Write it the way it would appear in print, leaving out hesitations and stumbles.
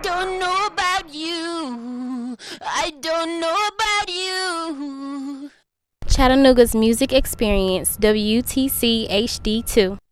don't know about you. I don't know about you. Chattanooga's music experience, WTC HD2.